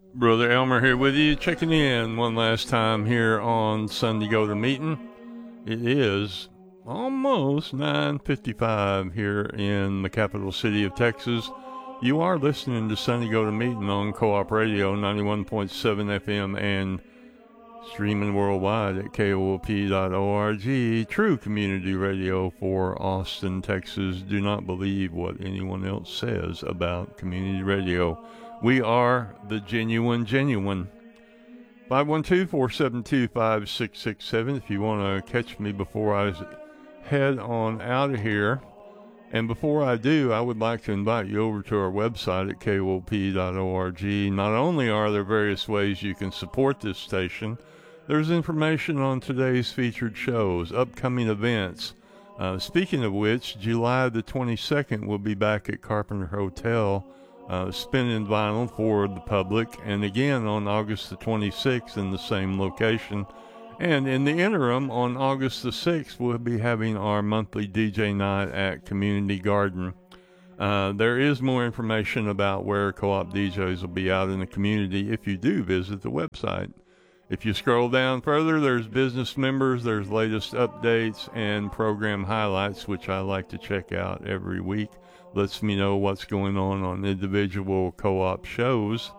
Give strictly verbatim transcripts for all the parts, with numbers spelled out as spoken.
Brother Elmer here with you, checking in one last time here on Sunday Go to Meeting. It is almost nine fifty-five here in the capital city of Texas. You are listening to Sunday Go to Meeting on Co-op Radio ninety-one point seven F M and streaming worldwide at K O O P dot org. True community radio for Austin, Texas. Do not believe what anyone else says about community radio. We are the genuine, genuine. five one two, four seven two, five six six seven if you want to catch me before I head on out of here. And before I do, I would like to invite you over to our website at K O O P dot org. Not only are there various ways you can support this station, there's information on today's featured shows, upcoming events. Uh, speaking of which, July the twenty-second, we'll be back at Carpenter Hotel, Uh, spinning vinyl for the public, and again on August the twenty-sixth in the same location. And in the interim, on August the sixth, we'll be having our monthly D J night at Community Garden. Uh, there is more information about where Co-op D Js will be out in the community if you do visit the website. If you scroll down further, there's business members, there's latest updates and program highlights, which I like to check out every week. Lets me know what's going on on individual co-op shows.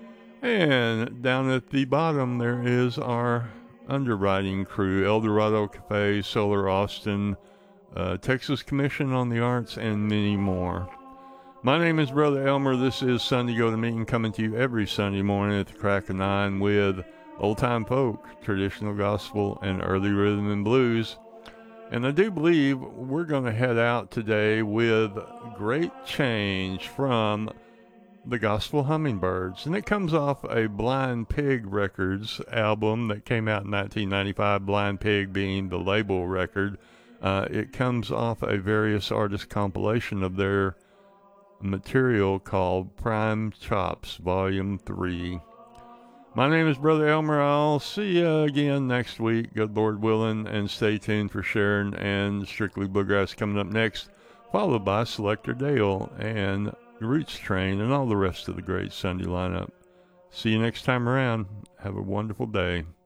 And down at the bottom, there is our underwriting crew, El Dorado Cafe, Solar Austin, uh, Texas Commission on the Arts, and many more. My name is Brother Elmer. This is Sunday Go to Meeting, coming to you every Sunday morning at the crack of nine with old-time folk, traditional gospel, and early rhythm and blues. And I do believe we're going to head out today with Great Change from the Gospel Hummingbirds. And it comes off a Blind Pig Records album that came out in nineteen ninety-five, Blind Pig being the label record. Uh, it comes off a various artist compilation of their material called Prime Chops, Volume three. My name is Brother Elmer. I'll see you again next week, good Lord willing, and stay tuned for Sharon and Strictly Bluegrass coming up next, followed by Selector Dale and Roots Train and all the rest of the great Sunday lineup. See you next time around. Have a wonderful day.